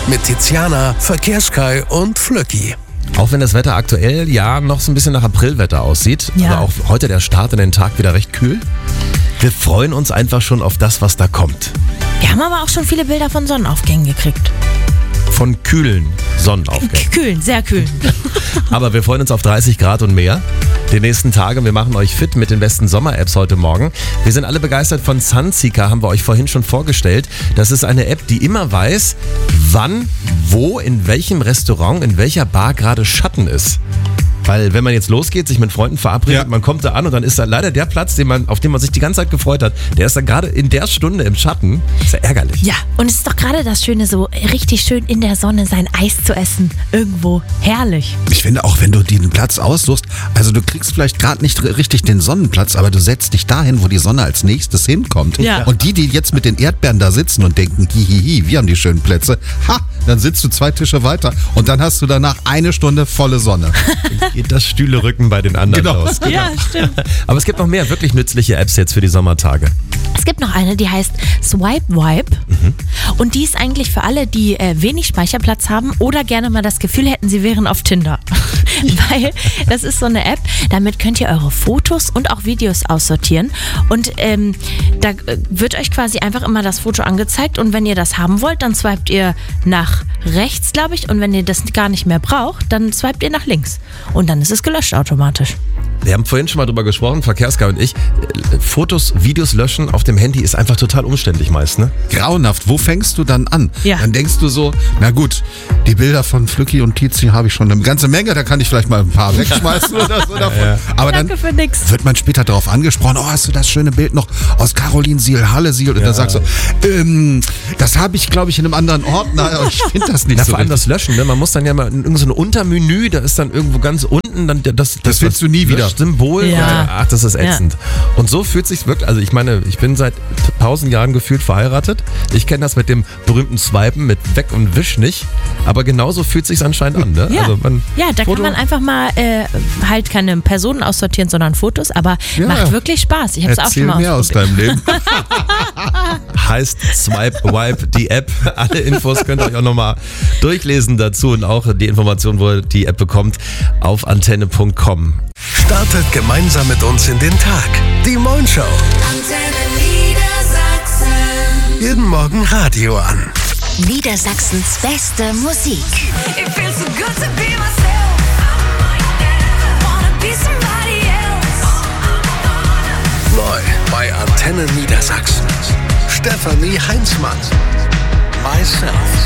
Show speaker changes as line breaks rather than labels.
mit Tiziana, Verkehrskai und Flöcki.
Auch wenn das Wetter aktuell ja noch so ein bisschen nach Aprilwetter aussieht, aber auch heute der Start in den Tag wieder recht kühl. Wir freuen uns einfach schon auf das, was da kommt.
Wir haben aber auch schon viele Bilder von Sonnenaufgängen gekriegt.
Von kühlen Sonnenaufgängen.
Kühlen, sehr kühlen.
Aber wir freuen uns auf 30 Grad und mehr die nächsten Tage. Wir machen euch fit mit den besten Sommer-Apps heute Morgen. Wir sind alle begeistert von Sunseeker, haben wir euch vorhin schon vorgestellt. Das ist eine App, die immer weiß, wann, wo, in welchem Restaurant, in welcher Bar gerade Schatten ist. Weil wenn man jetzt losgeht, sich mit Freunden verabredet, man kommt da an und dann ist da leider der Platz, auf den man sich die ganze Zeit gefreut hat, der ist dann gerade in der Stunde im Schatten. Ist ja ärgerlich.
Ja, und es ist doch gerade das Schöne, so richtig schön in der Sonne sein Eis zu essen. Irgendwo. Herrlich.
Ich finde auch, wenn du den Platz aussuchst, also du kriegst vielleicht gerade nicht richtig den Sonnenplatz, aber du setzt dich dahin, wo die Sonne als nächstes hinkommt.
Ja.
Und die jetzt mit den Erdbeeren da sitzen und denken, hihihi, wir haben die schönen Plätze, dann sitzt du 2 Tische weiter und dann hast du danach 1 Stunde volle Sonne.
Geht das Stühlerücken bei den anderen aus.
Genau.
Ja, stimmt.
Aber es gibt noch mehr wirklich nützliche Apps jetzt für die Sommertage.
Es gibt noch eine, die heißt Swipe Wipe. Und die ist eigentlich für alle, die wenig Speicherplatz haben oder gerne mal das Gefühl hätten, sie wären auf Tinder. Weil das ist so eine App, damit könnt ihr eure Fotos und auch Videos aussortieren. Und da wird euch quasi einfach immer das Foto angezeigt. Und wenn ihr das haben wollt, dann swipet ihr nach rechts, glaube ich. Und wenn ihr das gar nicht mehr braucht, dann swipet ihr nach links. Und dann ist es gelöscht automatisch.
Wir haben vorhin schon mal drüber gesprochen, Verkehrskai und ich. Fotos, Videos löschen auf dem Handy ist einfach total umständlich meist, ne?
Grauenhaft. Wo fängst du dann an?
Ja.
Dann denkst du so, na gut, die Bilder von Flöcki und Tizi habe ich schon eine ganze Menge, da kann ich vielleicht mal ein paar wegschmeißen oder so davon.
Ja.
Aber
Danke für nix.
wird man später darauf angesprochen, hast du das schöne Bild noch aus Carolinsiel, Hallesiel? Und dann sagst du, das habe ich, glaube ich, in einem anderen Ordner, aber ich finde das nicht
Na,
so
vor allem
richtig.
das Löschen, ne? Man muss dann ja mal in irgendein so ein Untermenü, da ist dann irgendwo ganz unten dann das
findest du nie wieder.
Symbol.
Ja.
Ach, das ist ätzend. Und so fühlt sich's wirklich, also ich meine, ich bin seit 1000 Jahren gefühlt verheiratet. Ich kenne das mit dem berühmten Swipen, mit Weg und Wisch nicht. Aber genauso fühlt sich's anscheinend an, ne?
Ja,
Also
da kann man einfach mal halt keine Personen aussortieren, sondern Fotos, aber macht wirklich Spaß. Ich habe es auch
Erzähl
schon mal
mehr aus
ausprobiert.
deinem Leben.
heißt Swipe Wipe, die App. Alle Infos könnt ihr euch auch nochmal durchlesen dazu und auch die Information, wo ihr die App bekommt, auf antenne.com.
Startet gemeinsam mit uns in den Tag. Die Moin Show.
Antenne Niedersachsen.
Jeden Morgen Radio an.
Niedersachsens beste Musik.
It feels so good to be myself. Wanna be somebody else.
Neu bei Antenne Niedersachsen. Stefanie Heinzmann. Myself.